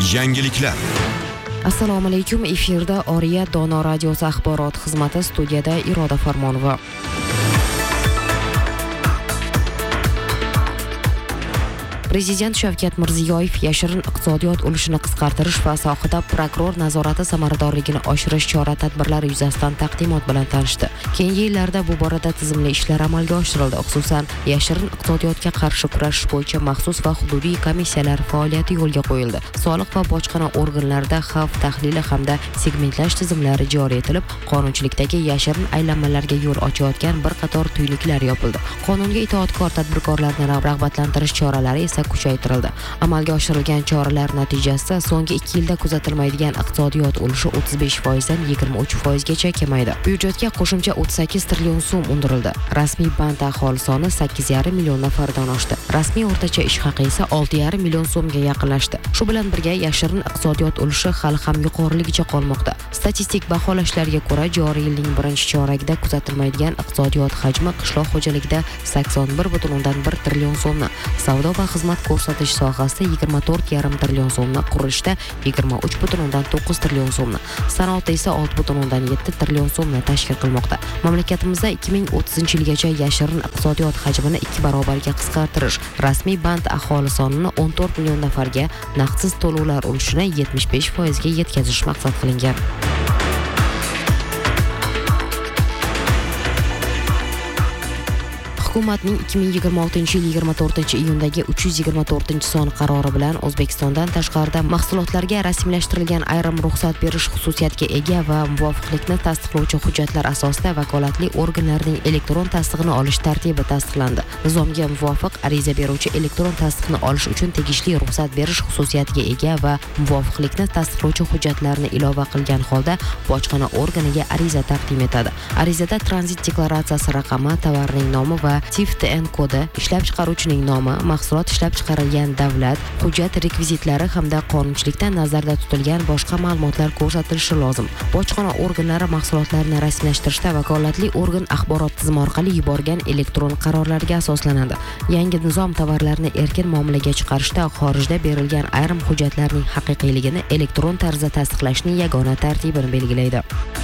Yangiliklar. Assalomu alaykum. Efirda Oriya Dono radiosi axborot xizmati, studiyada Iroda Farmonova. Prezident Shavkat Mirziyoyev yashirin iqtisodiyot ulushini qisqartirish va sohada prokuror nazorati samaradorligini oshirish chora-tadbirlari yuzasidan taqdimot bilan tanishdi. Keyingi yillarda bu borada tizimli ishlar amalga oshirildi. Xususan, yashirin iqtisodiyotga qarshi kurashish bo'yicha maxsus va hududiy komissiyalar faoliyati yo'lga qo'yildi. Soliq va bojxona organlarida xavf tahlili hamda segmentlash tizimlari joriy etilib, qonunchilikdagi yashirin aylanmalarga yo'l ochayotgan bir qator tuynuqlar yopildi. Qonunga itoatkor tadbirkorlarni rag'batlantirish choralari esa kuchaytirildi. Amalga oshirilgan choralar natijasida so'nggi 2 yilda kuzatilmaydigan iqtisodiyot ulushi 35% dan 23% gacha kamaydi. Byudjetga qo'shimcha 38 trillion so'm undirildi. Rasmiy band aholi soni 8,5 million nafardan oshdi. Rasmiy o'rtacha ish haqi esa 6,5 million so'mga yaqinlashdi. Shu bilan birga yashirin iqtisodiyot ulushi hali ham yuqoriligicha qolmoqda. Statistik baholashlarga ko'ra, joriy yilning birinchi choragida kuzatilmaydigan iqtisodiyot hajmi qishloq xo'jaligida 81,1 trillion so'mni, savdo va xizmat ko'rsatish sohasida 24,5 trillion so'mni, qurilishda 23,9 trillion so'mni, sanoatda esa 6,7 trillion so'mni tashkil qilmoqda. Mamlakatimizda 2030-yilgacha yashirin iqtisodiyot hajmini 2 barobarga qisqartirish, rasmiy band aholi sonini 14 million nafarga, naqdsiz to'lovlar ulushini 75% ga yetkazish maqsad qilingan. Hukumatning 2026-yil 24-iyundagi 324-son qarori bilan O'zbekistondan tashqarida mahsulotlarga rasmiylashtirilgan ayrim ruxsat berish xususiyatiga ega va muvofiqlikni tasdiqlovchi hujjatlar asosida vakolatli organlarning elektron tasdig'ini olish tartibi tasdiqlandi. Nizomga muvofiq ariza beruvchi elektron tasdiqni olish uchun tegishli ruxsat berish xususiyatiga ega va muvofiqlikni tasdiqlovchi hujjatlarni ilova qilgan holda bojxona organiga ariza taqdim etadi. Arizada tranzit deklaratsiyasi raqami, tovarning nomi va TIF-TN kodi, ishlab chiqaruvchining nomi, mahsulot ishlab chiqarilgan davlat, hujjat rekvizitlari hamda qonunchilikda nazarda tutilgan boshqa ma'lumotlar ko'rsatilishi lozim. Bojxona organlari mahsulotlarni rasmiylashtirishda vakolatli organ axborot tizimi orqali yuborgan elektron qarorlarga asoslanadi. Yangi nizom tovarlarni erkin muomalaga chiqarishda xorijda berilgan ayrim hujjatlarning haqiqiyligini elektron tarzda tasdiqlashning yagona tartibini belgilaydi.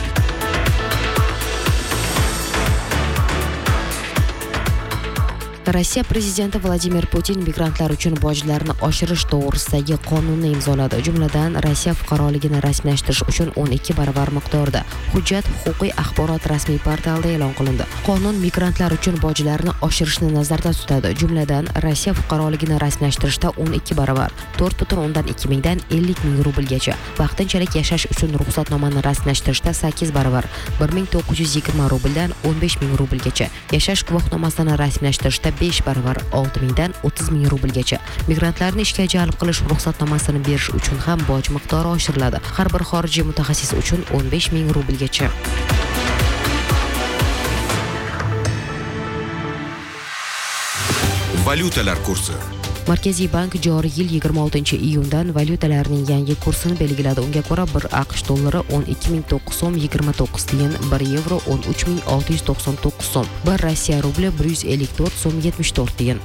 Rossiya prezidenti Vladimir Putin migrantlar uchun bojlarni oshirish to'g'risidagi qonunni imzoladi. Jumladan, Rossiya fuqaroligini rasmiylashtirish uchun 12 baravar miqdorda. Hujjat huquqiy axborot rasmiy portalida e'lon qilindi. Qonun migrantlar uchun bojlarni oshirishni nazarda tutadi. Jumladan, Rossiya fuqaroligini rasmiylashtirishda 12 baravar, 4,2 mingdan 50 ming rublgacha, vaqtinchalik yashash uchun ruxsatnomani rasmiylashtirishda 8 baravar, 1920 rubldan 15 ming rublgacha, yashash guvohnomasini rasmiylashtirishda 5 baravar, 6 mingdan 30 ming rublgacha. Migrantlarni ishga jalb qilish ruxsatnomasini berish uchun ham boj miqdori oshiriladi. Har bir xorijiy mutaxassis uchun 15 ming rublgacha. Valyutalar kursi. Markaziy bank joriy yil 26-iyundan valyutalarning yangi kursini belgiladi. Unga ko'ra 1 AQSh dollari 12.929 so'm 29 tiyin, 1 yevro 13.699 so'm, 1 Rossiya rubli 154 so'm 74 tiyin.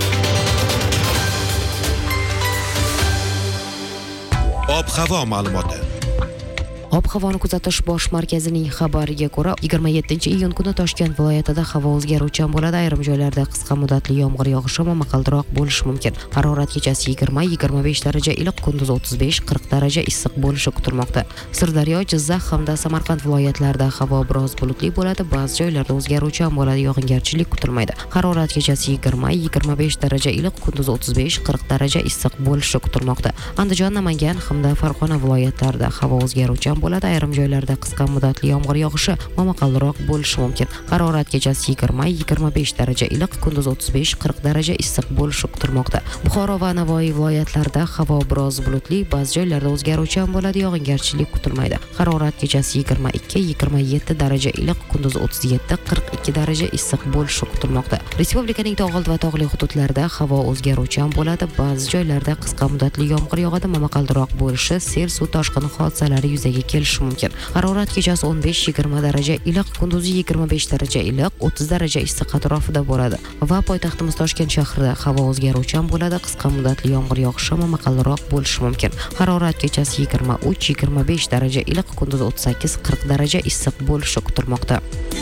Ob-havo ma'lumoti. Ob-havoni kuzatish bosh markazining xabariga ko'ra, 27-iyun kuni Toshkent viloyatida havo o'zgaruvchan bo'ladi. Ayrim joylarda qisqa muddatli yomg'ir yog'ishi va momaqaldiroq bo'lishi mumkin. Harorat kechasi 20-25 daraja iliq, kunduz 35-40 daraja issiq bo'lishi kutilmoqda. Sirdaryo, Jizzax hamda Samarqand viloyatlarida havo biroz bulutli bo'ladi. Ba'zi joylarda o'zgaruvchan bo'ladi, yog'ingarchilik kutilmaydi. Harorat kechasi 20-25 daraja iliq, kunduz 35-40 daraja issiq bo'lishi kutilmoqda. Andijon, Namangan hamda Farg'ona viloyatlarida havo o'zgaruvchan bo'ladi. Ayrim joylarda qisqa muddatli yomg'ir yog'ishi, momaqaldiroq bo'lishi mumkin. Harorat kechasi 20-25 daraja iliq, kunduz 35-40 daraja issiq bo'lishi kutilmoqda. Buxoro va Navoiy viloyatlarida havo biroz bulutli, ba'zi joylarda o'zgaruvchan bo'ladi, yog'ingarchilik kutilmaydi. Harorat kechasi 22-27 daraja iliq, kunduz 37-42 daraja issiq bo'lishi kutilmoqda. Respublikaning tog'oldi va tog'li hududlarida havo o'zgaruvchan bo'ladi, ba'zi joylarda qisqa muddatli yomg'ir yog'adi, momaqaldiroq bo'lishi, sel, suv toshqini hodisalari yuzaga kelishi mumkin. Harorat kechasi 15-20 daraja iliq, kunduzi 25 daraja iliq, 30 daraja issiq atrofida bo'ladi. Va poytaxtimiz Toshkent shahrida havo o'zgaruvchan bo'ladi. Qisqa muddatli yomg'ir yog'ishi momaqaldiroq bo'lishi mumkin. Harorat kechasi 23-25 daraja iliq, kunduzi 38-40 daraja issiq bo'lishi kutilmoqda.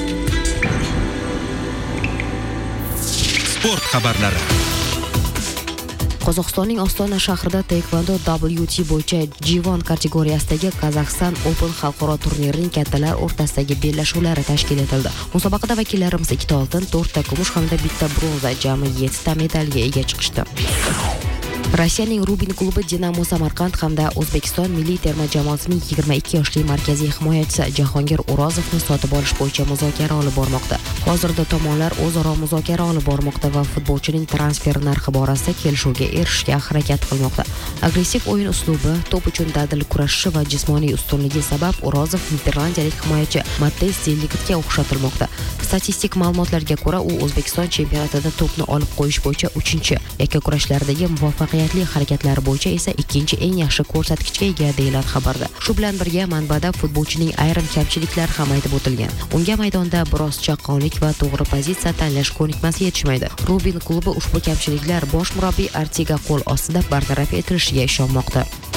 Sport xabarlari. Qozog'istonning Ostona shahrida taekvondo WT bo'yicha G1 kategoriyasidagi Kazakhstan Open xalqaro turnirining kattalar o'rtasidagi bellashuvlari tashkil etildi. Musobaqada vakillarimiz 2 oltin, 4 kumush hamda 1 bronza, jami 7 medalga ega chiqishdi. Rossiyaning Rubin klubi Dinamo Samarqand hamda O'zbekiston milliy terma jamoasining 22 yoshli markaziy himoyachisi Jahongir O'rozovni sotib olish bo'yicha muzokara olib bormoqda. Hozirda tomonlar o'zaro muzokara olib bormoqda va futbolchining transfer narxi borasida kelishuvga erishishga harakat qilmoqda. Agressiv o'yin uslubi, to'p uchun dadil kurashishi va jismoniy ustunligi sabab O'rozov niderlandiyalik himoyachi Matthijs de Ligtga o'xshatilmoqda. Statistik ma'lumotlarga ko'ra, u O'zbekiston chempionatida to'pni olib qo'yish bo'yicha 3-chi, yakkakurashlardagi muvaffaqiyatli harakatlari bo'yicha esa 2-chi eng yaxshi ko'rsatkichga ega deyiladi xabarda. Shu bilan birga manbada futbolchining ayrim kamchiliklari ham aytib o'tilgan. Unga maydonda biroz chaqqonlik va to'g'ri pozitsiya tanlash ko'nikmasi yetishmaydi. Rubin klubi ushbu kamchiliklar bosh murabbiy Artiga qo'l ostida bartaraf etilishiga ishonmoqda.